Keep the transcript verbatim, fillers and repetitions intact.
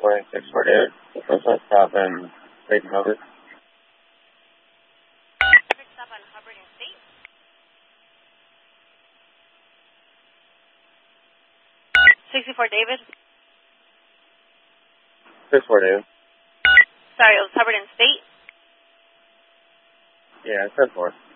Airplane six four David. First one stop in Clayton Hubbard. First stop on Hubbard and State. sixty-four David. six four David. Sorry, it was Hubbard and State. Yeah, ten four.